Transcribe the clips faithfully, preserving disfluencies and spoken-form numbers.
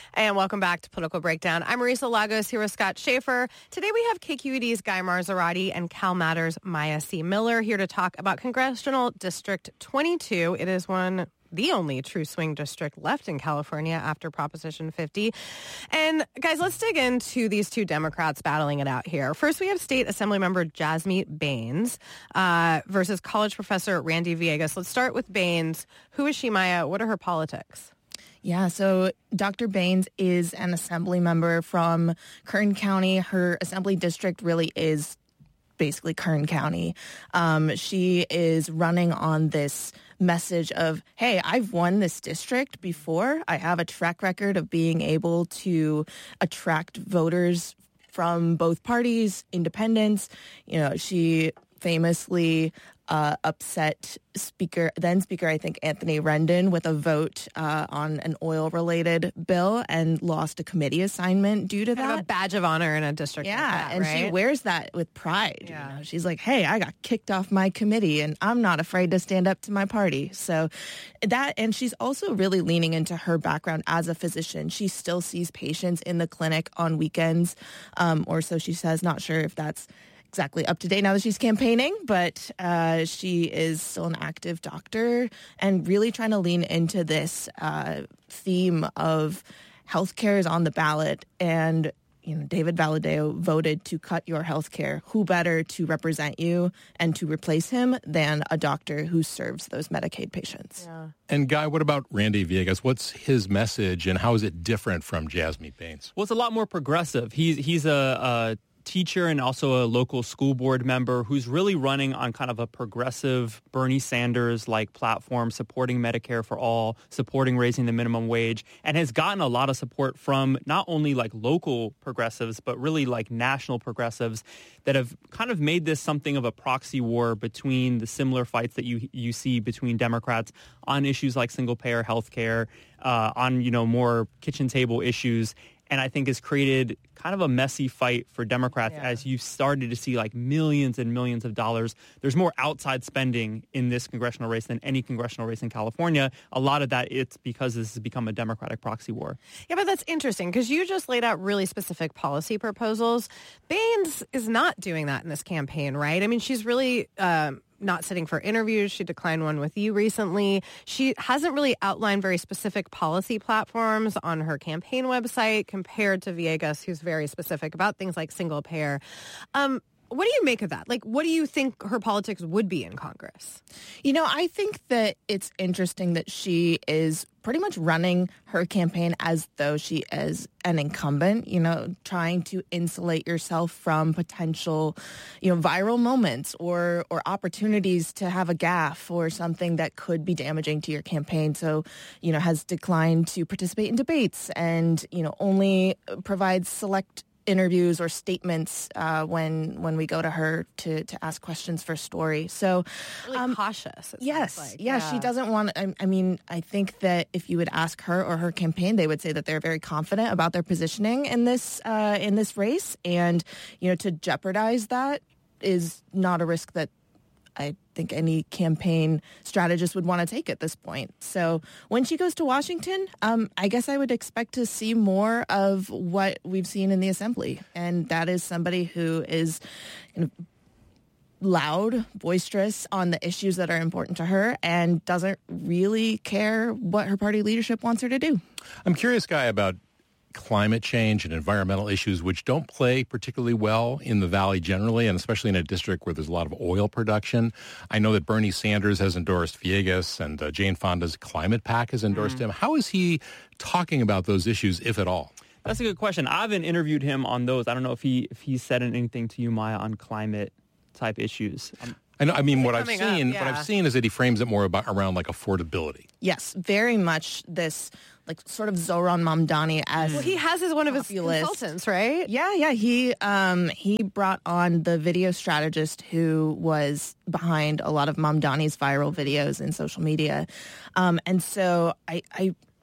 And welcome back to Political Breakdown. I'm Marisa Lagos here with Scott Schaefer. Today we have K Q E D's Guy Marzorati and Cal Matters' Maya C. Miller here to talk about Congressional District twenty-two. It is one, the only true swing district left in California after Proposition fifty. And guys, let's dig into these two Democrats battling it out here. First, we have State Assembly Member Jasmeet Bains uh, versus college professor Randy Villegas. Let's start with Bains. Who is she, Maya? What are her politics? Yeah, so Doctor Bains is an assembly member from Kern County. Her assembly district really is basically Kern County. Um, she is running on this message of, hey, I've won this district before. I have a track record of being able to attract voters from both parties, independents. You know, she famously uh, upset Speaker, then Speaker, I think, Anthony Rendon with a vote uh, on an oil-related bill and lost a committee assignment due to kind that. Of a badge of honor in a district yeah, like that, and right? she wears that with pride. Yeah. You know? She's like, hey, I got kicked off my committee, and I'm not afraid to stand up to my party. So that, and she's also really leaning into her background as a physician. She still sees patients in the clinic on weekends, um, or so she says. Not sure if that's exactly up to date now that she's campaigning, but uh, she is still an active doctor and really trying to lean into this uh, theme of healthcare is on the ballot. And, you know, David Valadao voted to cut your healthcare. Who better to represent you and to replace him than a doctor who serves those Medicaid patients? Yeah. And Guy, what about Randy Villegas? What's his message and how is it different from Jasmeet Bains? Well, it's a lot more progressive. He's, he's a... a teacher and also a local school board member who's really running on kind of a progressive Bernie Sanders-like platform, supporting Medicare for all, supporting raising the minimum wage, and has gotten a lot of support from not only like local progressives, but really like national progressives that have kind of made this something of a proxy war between the similar fights that you you see between Democrats on issues like single-payer health care, uh, on, you know, more kitchen table issues. And I think has created kind of a messy fight for Democrats yeah. as you've started to see like millions and millions of dollars. There's more outside spending in this congressional race than any congressional race in California. A lot of that, it's because this has become a Democratic proxy war. Yeah, but that's interesting because you just laid out really specific policy proposals. Bains is not doing that in this campaign, right? I mean, she's really... Um, not sitting for interviews. She declined one with you recently. She hasn't really outlined very specific policy platforms on her campaign website compared to Villegas, who's very specific about things like single payer. Um, what do you make of that? Like, what do you think her politics would be in Congress? You know, I think that it's interesting that she is pretty much running her campaign as though she is an incumbent, you know, trying to insulate yourself from potential, you know, viral moments or or opportunities to have a gaffe or something that could be damaging to your campaign. So, you know, has declined to participate in debates and, you know, only provides select interviews or statements uh, when when we go to her to, to ask questions for story. So really um, cautious. Yes. Like. Yeah, yeah, she doesn't want I, I mean, I think that if you would ask her or her campaign, they would say that they're very confident about their positioning in this uh, in this race. And, you know, to jeopardize that is not a risk that I think any campaign strategist would want to take at this point. So when she goes to Washington, um, I guess I would expect to see more of what we've seen in the Assembly. And that is somebody who is you know, loud, boisterous on the issues that are important to her and doesn't really care what her party leadership wants her to do. I'm curious, Guy, about climate change and environmental issues, which don't play particularly well in the Valley generally, and especially in a district where there's a lot of oil production. I know that Bernie Sanders has endorsed Villegas, and uh, Jane Fonda's Climate PAC has endorsed mm. him. How is he talking about those issues, if at all? That's a good question. I haven't interviewed him on those. I don't know if he if he said anything to you, Maya, on climate type issues. Um, I know. I mean, what I've seen, up, yeah. what I've seen is that he frames it more about around like affordability. Yes, very much this like sort of Zohran Mamdani as well, he has as one of his populist. consultants, right? Yeah, yeah. He um he brought on the video strategist who was behind a lot of Mamdani's viral videos in social media, um and so I I.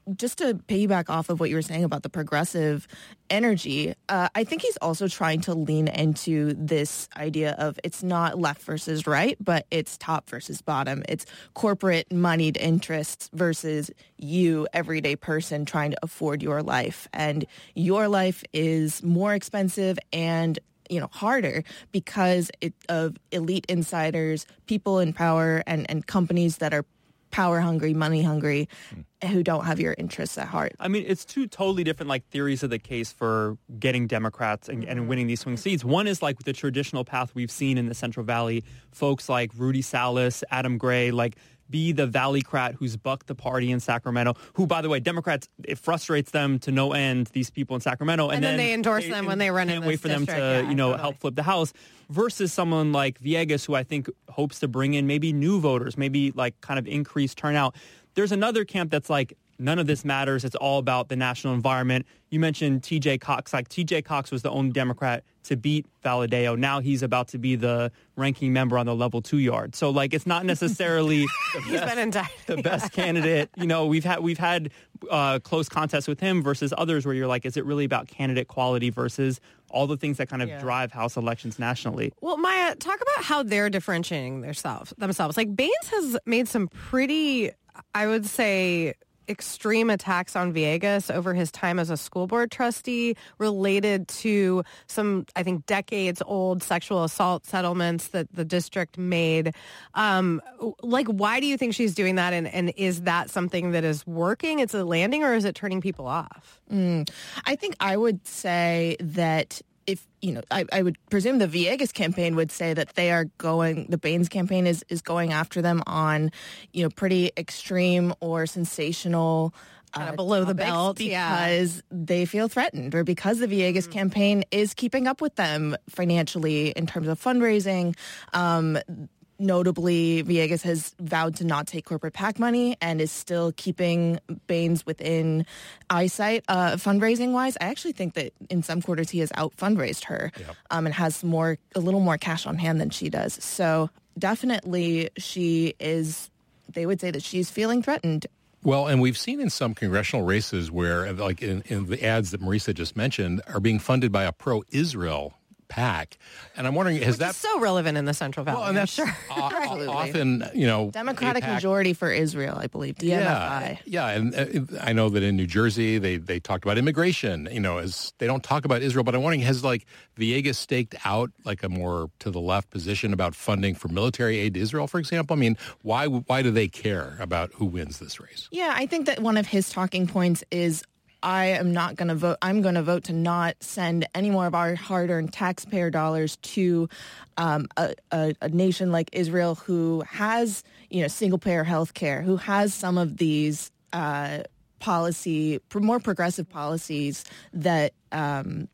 just to piggyback off of what you were saying about the progressive energy, uh, I think he's also trying to lean into this idea of it's not left versus right, but it's top versus bottom. It's corporate moneyed interests versus you, everyday person, trying to afford your life. And your life is more expensive and you know, harder because it, of elite insiders, people in power, and, and companies that are power hungry, money hungry, mm. who don't have your interests at heart. I mean, it's two totally different like theories of the case for getting Democrats and, mm. and winning these swing seats. One is like the traditional path we've seen in the Central Valley, folks like Rudy Salas, Adam Gray, like be the Valleycrat who's bucked the party in Sacramento, who, by the way, Democrats, it frustrates them to no end, these people in Sacramento. And, and then, then they endorse they, them when they run in Can't wait for district. them to, yeah, you know, totally. help flip the House, versus someone like Villegas, who I think hopes to bring in maybe new voters, maybe like kind of increase turnout. There's another camp that's like, none of this matters. It's all about the national environment. You mentioned T J Cox. Like T J Cox was the only Democrat to beat Valadao. Now he's about to be the ranking member on the level two yard. So like it's not necessarily the, he's best, been indicted. the best candidate. You know, we've had we've had uh, close contests with him versus others where you're like, is it really about candidate quality versus all the things that kind of yeah. drive House elections nationally? Well, Maya, talk about how they're differentiating themselves. Themselves. Like Baines has made some pretty, I would say, extreme attacks on Villegas over his time as a school board trustee related to some, I think, decades-old sexual assault settlements that the district made. Um, like, why do you think she's doing that? And, and is that something that is working? It's a landing, or is it turning people off? Mm, I think I would say that if, you know, I, I would presume the Villegas campaign would say that they are going, the Baines campaign is, is going after them on, you know, pretty extreme or sensational kind of uh, below the belt because yeah. they feel threatened, or because the Villegas mm-hmm. campaign is keeping up with them financially in terms of fundraising. Um, Notably, Villegas has vowed to not take corporate PAC money and is still keeping Baines within eyesight uh, fundraising-wise. I actually think that in some quarters he has out-fundraised her yep. um, and has more a little more cash on hand than she does. So definitely she is, they would say that she's feeling threatened. Well, and we've seen in some congressional races where, like in, in the ads that Marisa just mentioned, are being funded by a pro-Israel PAC, and I'm wondering, has Which that is so relevant in the Central Valley? Well, and that's sure. o- often, you know, Democratic A PAC, majority for Israel, I believe. D M F I. Yeah, yeah, and uh, I know that in New Jersey they they talked about immigration. You know, as they don't talk about Israel, but I'm wondering, has like Villegas staked out like a more to the left position about funding for military aid to Israel, for example? I mean, why why do they care about who wins this race? Yeah, I think that one of his talking points is, I am not going to vote. I'm going to vote to not send any more of our hard-earned taxpayer dollars to um, a, a, a nation like Israel, who has, you know, single-payer health care, who has some of these uh, policy, more progressive policies that um,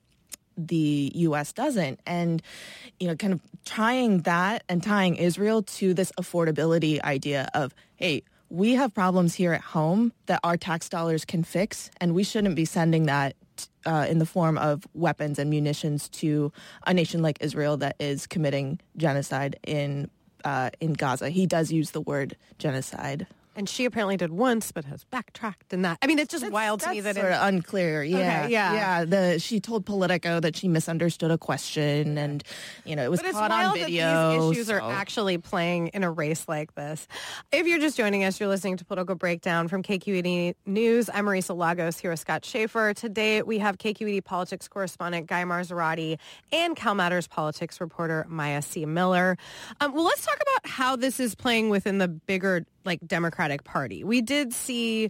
the U S doesn't. And, you know, kind of tying that and tying Israel to this affordability idea of, hey, we have problems here at home that our tax dollars can fix, and we shouldn't be sending that uh, in the form of weapons and munitions to a nation like Israel that is committing genocide in uh, in Gaza. He does use the word genocide. And she apparently did once, but has backtracked in that. I mean, it's just that's, wild to that's me that sort it's of unclear. Yeah, okay, yeah, yeah. The she told Politico that she misunderstood a question, and you know it was but it's caught wild on video. That these issues so. are actually playing in a race like this. If you're just joining us, you're listening to Political Breakdown from K Q E D News. I'm Marisa Lagos here with Scott Schaefer. Today we have K Q E D politics correspondent Guy Marzorati and Cal Matters politics reporter Maya C. Miller. Um, well, let's talk about how this is playing within the bigger, like, Democratic Party. We did see,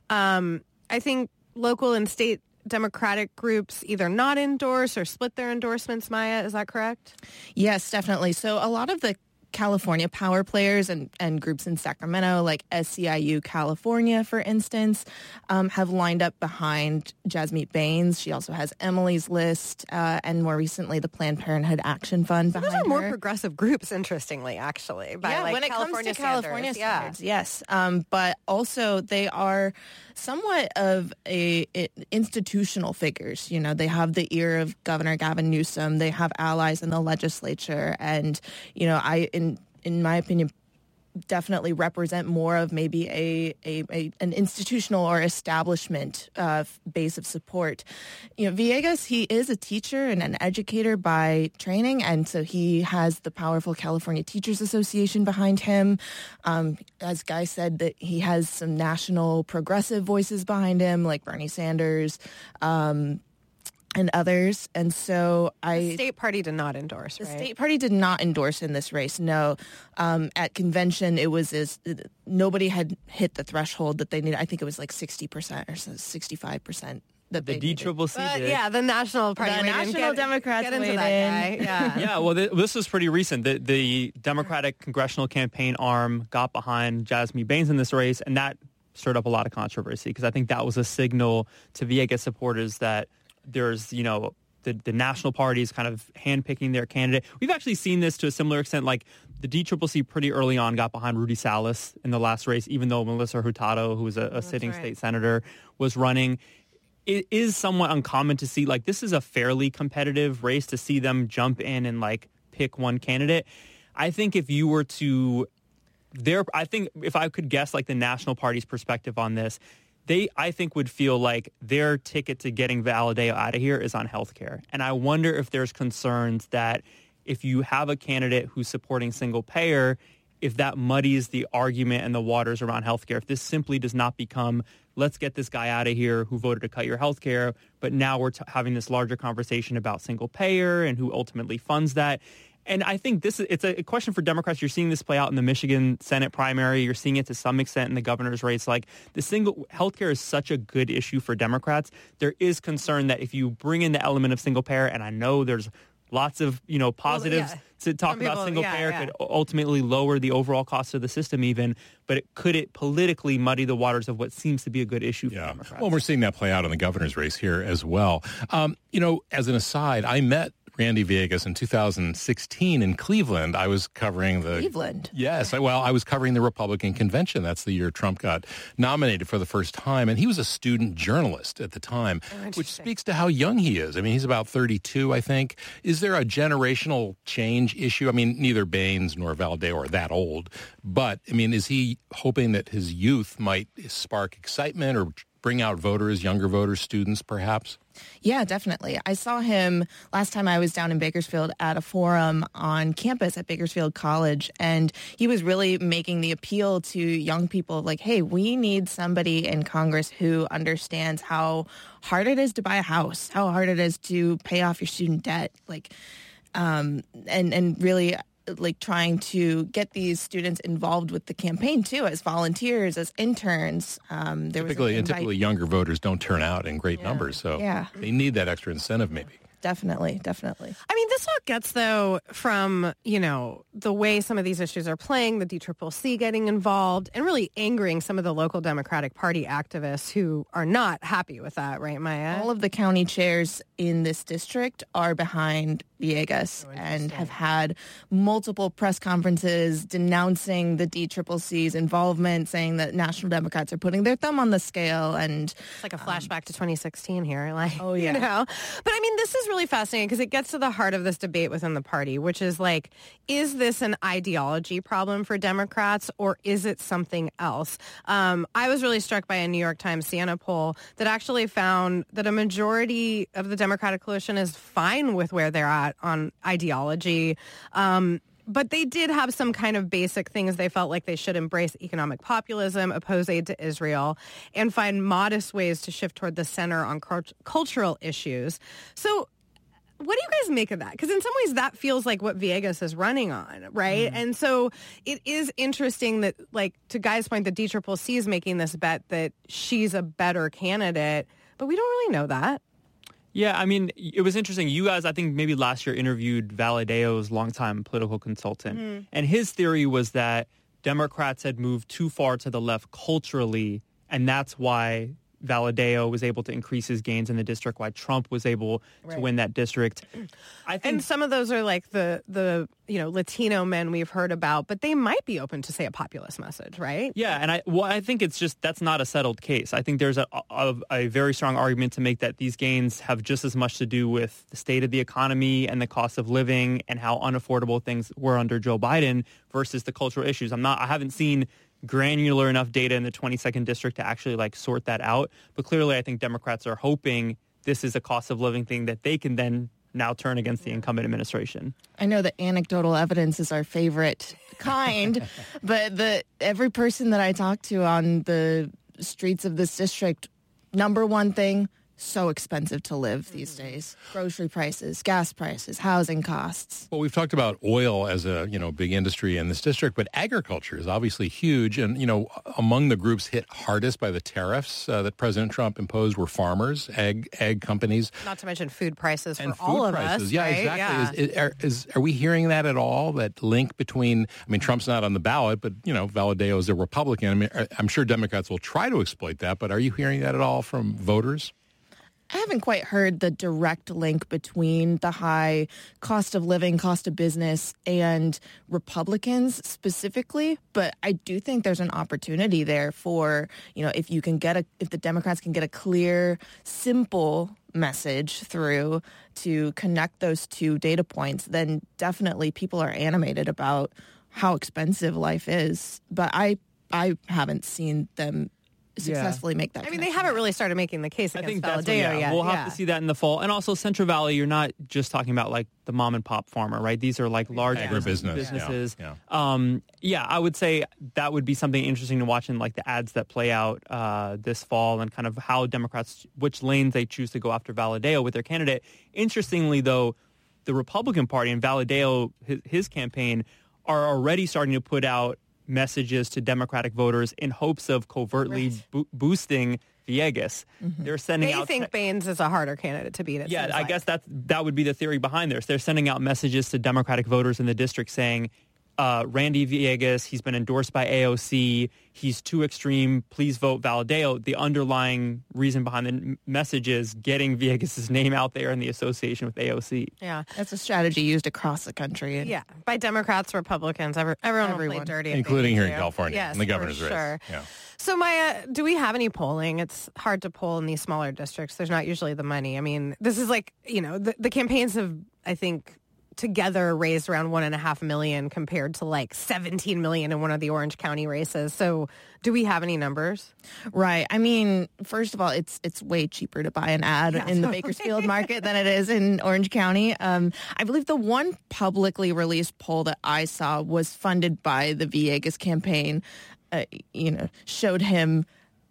um, I think, local and state Democratic groups either not endorse or split their endorsements, Maya. Is that correct? Yes, definitely. So a lot of the California power players and, and groups in Sacramento, like S C I U California, for instance, um, have lined up behind Jasmeet Baines. She also has Emily's List, uh, and more recently the Planned Parenthood Action Fund so behind those are more her. progressive groups, interestingly, actually. By, yeah, like, when it California comes to California standards, standards, yeah. yes. Um, but also they are somewhat of a, a institutional figures. You know, they have the ear of Governor Gavin Newsom. They have allies in the legislature, and you know, I in in my opinion, definitely represent more of maybe a, a, a an institutional or establishment uh, base of support. You know, Villegas, he is a teacher and an educator by training, and so he has the powerful California Teachers Association behind him. Um, as Guy said, that he has some national progressive voices behind him, like Bernie Sanders, um, and others. And so I... The state party did not endorse, the right? state party did not endorse in this race, no. Um, at convention, it was as, nobody had hit the threshold that they needed. I think it was like sixty percent or sixty-five percent. That the D C C C Uh, did. yeah, the National Party. The weighed in. National Get- Democrats get into weighed that in. guy. Yeah. Yeah, well, th- this was pretty recent. The, the Democratic Congressional Campaign Arm got behind Jasmine Baines in this race, and that stirred up a lot of controversy because I think that was a signal to Villegas supporters that there's, you know, the, the national parties kind of handpicking their candidate. We've actually seen this to a similar extent. Like the D C C C pretty early on got behind Rudy Salas in the last race, even though Melissa Hurtado, who was a, a sitting right. state senator, was running. It is somewhat uncommon to see, like, this is a fairly competitive race, to see them jump in and, like, pick one candidate. I think if you were to, there, I think if I could guess, like, the national party's perspective on this, they, I think, would feel like their ticket to getting Valadao out of here is on healthcare. And I wonder if there's concerns that if you have a candidate who's supporting single payer, if that muddies the argument and the waters around healthcare, if this simply does not become, let's get this guy out of here who voted to cut your healthcare, but now we're t- having this larger conversation about single payer and who ultimately funds that. And I think this is, it's a question for Democrats. You're seeing this play out in the Michigan Senate primary. You're seeing it to some extent in the governor's race. Like, the single healthcare is such a good issue for Democrats. There is concern that if you bring in the element of single payer, and I know there's lots of, you know, positives yeah. to talk Some about people- single yeah, payer, yeah. could ultimately lower the overall cost of the system even, but it, could it politically muddy the waters of what seems to be a good issue for Yeah. Democrats? Well, we're seeing that play out in the governor's race here as well. Um, you know, as an aside, I met Randy Villegas in two thousand sixteen in Cleveland. I was covering the... Cleveland. Yes. I, well, I was covering the Republican convention. That's the year Trump got nominated for the first time. And he was a student journalist at the time, which speaks to how young he is. I mean, he's about thirty-two, I think. Is there a generational change issue? I mean, neither Baines nor Valadao are that old. But, I mean, is he hoping that his youth might spark excitement or bring out voters, younger voters, students, perhaps? Yeah, definitely. I saw him last time I was down in Bakersfield at a forum on campus at Bakersfield College, and he was really making the appeal to young people like, hey, we need somebody in Congress who understands how hard it is to buy a house, how hard it is to pay off your student debt, like, um, and, and really like trying to get these students involved with the campaign too, as volunteers, as interns. Um, there Typically, was an and invite- typically younger voters don't turn out in great Yeah. numbers, so Yeah. they need that extra incentive maybe. Definitely, definitely. I mean, this all gets, though, from, you know, the way some of these issues are playing, the D C C C getting involved, and really angering some of the local Democratic Party activists who are not happy with that, right, Maya? All of the county chairs in this district are behind Villegas and have had multiple press conferences denouncing the D C C C's involvement, saying that National Democrats are putting their thumb on the scale. And It's like a flashback to twenty sixteen here. Like, Oh, yeah. You know? But I mean, this is really fascinating because it gets to the heart of this debate within the party, which is like, is this an ideology problem for Democrats or is it something else? Um, I was really struck by a New York Times Siena poll that actually found that a majority of the Democratic coalition is fine with where they're at on ideology. Um, But they did have some kind of basic things. They felt like they should embrace economic populism, oppose aid to Israel, and find modest ways to shift toward the center on cult- cultural issues. So what do you guys make of that? Because in some ways that feels like what Villegas is running on, right? Mm-hmm. And so it is interesting that, like, to Guy's point, the D C C C is making this bet that she's a better candidate, but we don't really know that. Yeah, I mean, it was interesting. You guys, I think maybe last year interviewed Valadao's longtime political consultant. Mm-hmm. And his theory was that Democrats had moved too far to the left culturally, and that's why Valadao was able to increase his gains in the district, why Trump was able right. to win that district. I think, and some of those are like the the you know Latino men we've heard about, but they might be open to say a populist message, right? Yeah, and I well, I think it's just that's not a settled case. I think there's a, a, a very strong argument to make that these gains have just as much to do with the state of the economy and the cost of living and how unaffordable things were under Joe Biden versus the cultural issues. I'm not. I haven't seen granular enough data in the twenty-second district to actually like sort that out. But clearly, I think Democrats are hoping this is a cost of living thing that they can then now turn against the incumbent administration. I know that anecdotal evidence is our favorite kind, but the every person that I talk to on the streets of this district, number one thing, so expensive to live these days. Grocery prices, gas prices, housing costs. Well, we've talked about oil as a, you know, big industry in this district, but agriculture is obviously huge. And, you know, among the groups hit hardest by the tariffs uh, that President Trump imposed were farmers, ag, ag companies. Not to mention food prices for and food all of prices. us. Yeah, right? exactly. Yeah. Is, is, are, is, are we hearing that at all, that link between, I mean, Trump's not on the ballot, but, you know, Valadao is a Republican. I mean, I'm sure Democrats will try to exploit that, but are you hearing that at all from voters? I haven't quite heard the direct link between the high cost of living, cost of business, and Republicans specifically, but I do think there's an opportunity there for, you know, if you can get a, if the Democrats can get a clear, simple message through to connect those two data points, then definitely people are animated about how expensive life is. But I, I haven't seen them successfully yeah. make that I mean, connection. they haven't really started making the case I against think that's what, Valadao yeah, yet. we'll have yeah. to see that in the fall. And also Central Valley, you're not just talking about like the mom and pop farmer, right? These are like large agribusiness businesses. Yeah, yeah. Um, yeah, I would say that would be something interesting to watch in like the ads that play out uh, this fall and kind of how Democrats, which lanes they choose to go after Valadao with their candidate. Interestingly, though, the Republican Party and Valadao, his, his campaign, are already starting to put out messages to Democratic voters in hopes of covertly Right. bo- boosting Villegas. Mm-hmm. They're sending They out think te- Baines is a harder candidate to beat. It yeah, seems I like. guess that that would be the theory behind this. They're sending out messages to Democratic voters in the district saying, uh, Randy Villegas, he's been endorsed by A O C, he's too extreme, please vote Valadao. The underlying reason behind the n- message is getting Villegas' name out there in the association with A O C. Yeah. That's a strategy used across the country. And Yeah, by Democrats, Republicans, every, everyone, Everyone. will play dirty. if they including need here to. in California, Yes, in the for governor's race. sure. Yeah. So, Maya, do we have any polling? It's hard to poll in these smaller districts. There's not usually the money. I mean, this is like, you know, the, the campaigns have, I think, together raised around one and a half million compared to like seventeen million in one of the Orange County races. So do we have any numbers? Right. I mean, first of all, it's it's way cheaper to buy an ad Yeah, in the totally. Bakersfield market than it is in Orange County. Um, I believe the one publicly released poll that I saw was funded by the Villegas campaign, uh, you know, showed him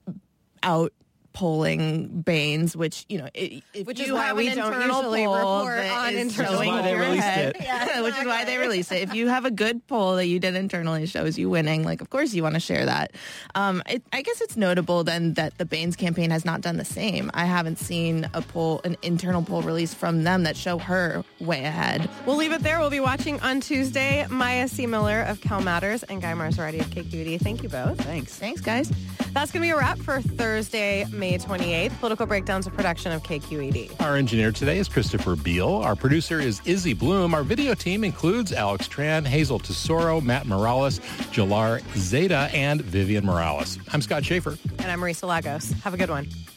out polling Baines, which, you know, if Which you is why have we an don't internal usually poll report that on is internal showing polls. Which is why they your released head- it. Yeah, which is why they released it. If you have a good poll that you did internally shows you winning, like, of course you want to share that. Um, it, I guess it's notable then that the Baines campaign has not done the same. I haven't seen a poll, an internal poll released from them that show her way ahead. We'll leave it there. We'll be watching on Tuesday. Maya C. Miller of Cal Matters and Guy Marzorati of K Q E D. Thank you both. Thanks. Thanks, guys. That's going to be a wrap for Thursday, May twenty-eighth. Political Breakdown's a production of K Q E D. Our engineer today is Christopher Beal. Our producer is Izzy Bloom. Our video team includes Alex Tran, Hazel Tesoro, Matt Morales, Jalar Zeta, and Vivian Morales. I'm Scott Schaefer. And I'm Marisa Lagos. Have a good one.